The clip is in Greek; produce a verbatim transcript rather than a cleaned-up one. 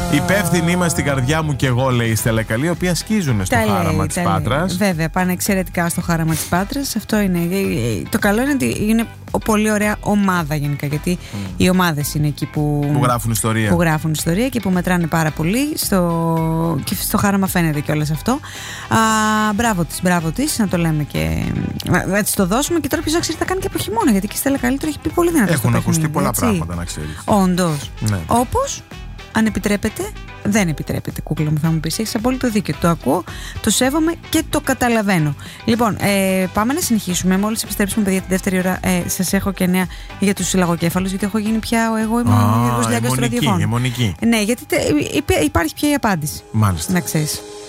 Υπεύθυνοι είμαστε στην καρδιά μου και εγώ, λέει η Στέλλα Καλή, η οποία σκίζουν στο τα χάραμα λέει, της Πάτρας. Βέβαια, πάνε εξαιρετικά στο χάραμα της Πάτρας. Αυτό είναι. Το καλό είναι ότι είναι πολύ ωραία ομάδα γενικά. Γιατί mm. οι ομάδες είναι εκεί που, που, γράφουν ιστορία. που γράφουν ιστορία και που μετράνε πάρα πολύ. Στο, και στο χάραμα φαίνεται κιόλας αυτό. Α, μπράβο της, μπράβο της, να το λέμε και. Να της το δώσουμε και τώρα ποιος ξέρει θα κάνει και από χειμώνα. Γιατί και η Στέλλα Καλή έχει πει πολύ δυνατά. Έχουν ακουστεί πολλά έτσι. πράγματα, να ξέρεις. Όντως. Ναι. Όπως. Αν επιτρέπετε, δεν επιτρέπεται, κούκλα μου, θα μου πεις. Έχεις απόλυτο δίκιο. Το ακούω, το σέβομαι και το καταλαβαίνω. Λοιπόν, ε, πάμε να συνεχίσουμε. Μόλις επιστρέψουμε, παιδιά, τη δεύτερη ώρα, ε, σας έχω και νέα για τους συλλαγοκέφαλους. Γιατί έχω γίνει πια, εγώ είμαι ο Γιώργος Λιάγκας στο ραδιοφώνο. Αιμονική. Ναι, γιατί τε, υπάρχει πια η απάντηση. Μάλιστα. Να ξέρεις.